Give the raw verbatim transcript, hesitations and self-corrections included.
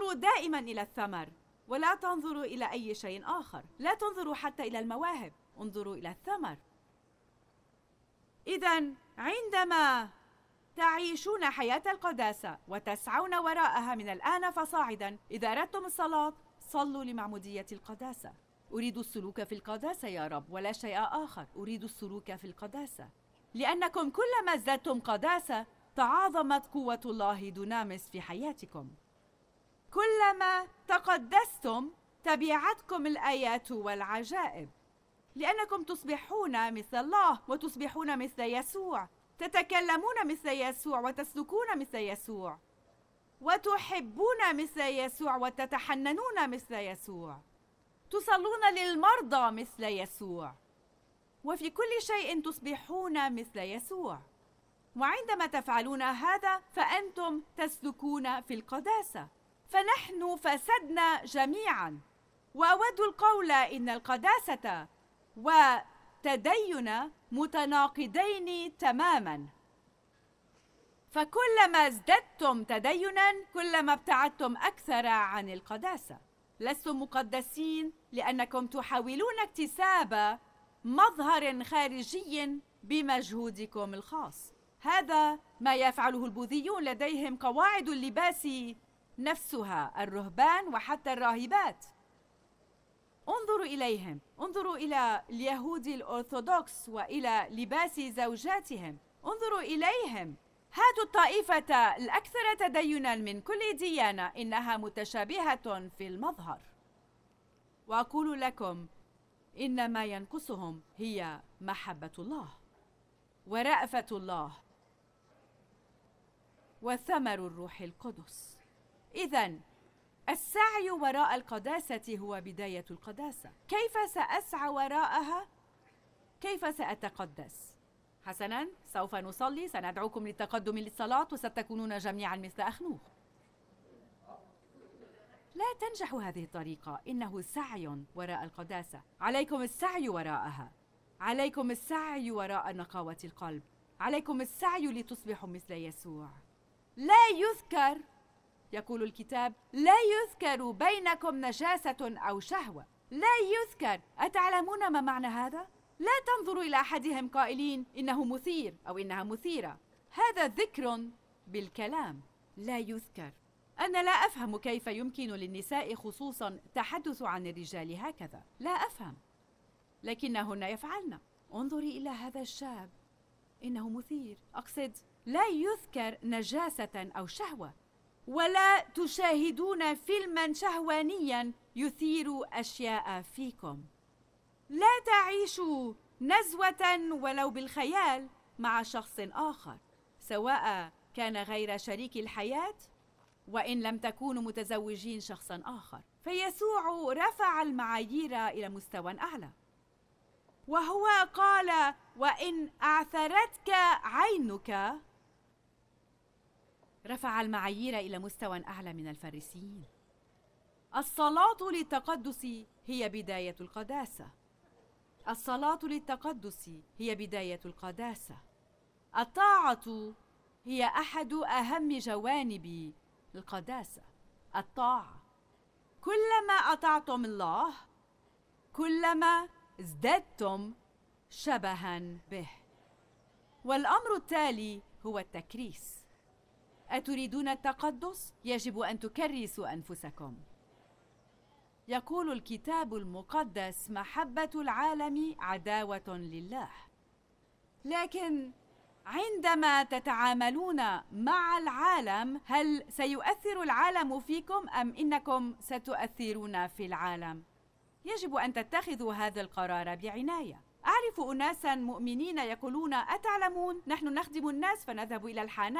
انظروا دائما إلى الثمر ولا تنظروا إلى أي شيء آخر. لا تنظروا حتى إلى المواهب، انظروا إلى الثمر. إذن عندما تعيشون حياة القداسة وتسعون وراءها من الآن فصاعدا، إذا أردتم الصلاة صلوا لمعمودية القداسة. أريد السلوك في القداسة يا رب ولا شيء آخر، أريد السلوك في القداسة، لأنكم كلما ازددتم قداسة تعاظمت قوة الله دونامس في حياتكم. كلما تقدستم تبعتكم الآيات والعجائب، لأنكم تصبحون مثل الله وتصبحون مثل يسوع، تتكلمون مثل يسوع وتسلكون مثل يسوع وتحبون مثل يسوع وتتحننون مثل يسوع، تصلون للمرضى مثل يسوع، وفي كل شيء تصبحون مثل يسوع. وعندما تفعلون هذا فأنتم تسلكون في القداسة. فنحن فسدنا جميعا، وأود القول إن القداسة وتدين متناقضين تماما. فكلما ازددتم تدينا كلما ابتعدتم أكثر عن القداسة. لستم مقدسين لأنكم تحاولون اكتساب مظهر خارجي بمجهودكم الخاص. هذا ما يفعله البوذيون، لديهم قواعد اللباس نفسها، الرهبان وحتى الراهبات. انظروا إليهم، انظروا إلى اليهود الأرثوذكس وإلى لباس زوجاتهم، انظروا إليهم. هاتوا الطائفة الأكثر تديناً من كل ديانة، إنها متشابهة في المظهر. وأقول لكم إن ما ينقصهم هي محبة الله ورأفة الله وثمر الروح القدس. إذن السعي وراء القداسة هو بداية القداسة. كيف سأسعى وراءها؟ كيف سأتقدس؟ حسناً، سوف نصلي، سندعوكم للتقدم للصلاة وستكونون جميعاً مثل أخنوخ. لا تنجح هذه الطريقة، إنه سعي وراء القداسة. عليكم السعي وراءها، عليكم السعي وراء نقاوة القلب، عليكم السعي لتصبحوا مثل يسوع. لا يذكر، يقول الكتاب، لا يذكر بينكم نجاسة أو شهوة. لا يذكر. أتعلمون ما معنى هذا؟ لا تنظروا إلى أحدهم قائلين إنه مثير أو إنها مثيرة. هذا ذكر بالكلام، لا يذكر. أنا لا أفهم كيف يمكن للنساء خصوصاً التحدث عن الرجال هكذا، لا أفهم، لكنهن يفعلن. انظري إلى هذا الشاب، إنه مثير. أقصد لا يذكر نجاسة أو شهوة، ولا تشاهدون فيلماً شهوانياً يثير أشياء فيكم. لا تعيشوا نزوة ولو بالخيال مع شخص آخر، سواء كان غير شريك الحياة وإن لم تكونوا متزوجين شخصاً آخر. فيسوع رفع المعايير إلى مستوى أعلى، وهو قال: وإن أعثرتك عينك. رفع المعايير إلى مستوى أعلى من الفريسيين. الصلاة للتقدس هي بداية القداسة. الصلاة للتقدس هي بداية القداسة. الطاعة هي أحد أهم جوانب القداسة. الطاعة، كلما أطعتم الله كلما ازددتم شبها به. والأمر التالي هو التكريس. أتريدون التقدس؟ يجب أن تكرسوا أنفسكم. يقول الكتاب المقدس: محبة العالم عداوة لله. لكن عندما تتعاملون مع العالم، هل سيؤثر العالم فيكم أم إنكم ستؤثرون في العالم؟ يجب أن تتخذوا هذا القرار بعناية. أعرف أناساً مؤمنين يقولون: أتعلمون، نحن نخدم الناس فنذهب إلى الحانات